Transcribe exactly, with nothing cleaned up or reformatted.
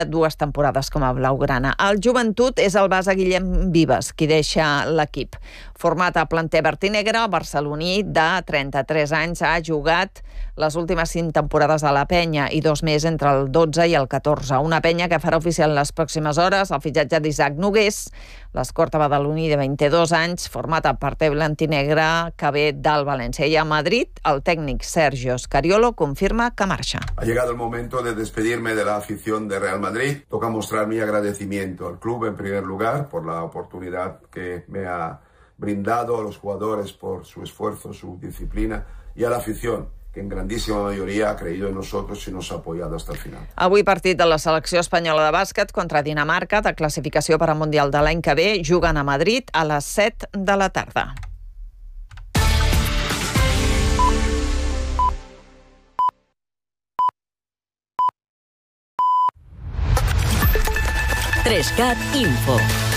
dues temporades com a blaugrana. El Joventut és el base Guillem Vives, qui deixa l'equip. Format a planter verd i negre, el barceloní de trenta-tres anys ha jugat les últimes cinc temporades a la Penya i dos més entre el dotze i el catorze. Una Penya que farà oficial en les pròximes hores el fitxatge d'Isaac Nogués, l'escorta badaloní de vint-i-dos anys, format a planter blanc i negre, que ve del València. I a Madrid, el tècnic Sergio Scariolo confirma que marxa. Ha llegado el momento de despedirme de la afición de Real Madrid. Toca mostrar mi agradecimiento al club en primer lugar por la oportunidad que me ha brindado, a los jugadores por su esfuerzo, su disciplina y a la afición, que en grandíssima majoria ha creído en nosotros y nos ha apoyado hasta el final. Avui partit de la selecció espanyola de bàsquet contra Dinamarca, de classificació per al Mundial de l'any que ve, juguen a Madrid a les set de la tarda. tres cat Info.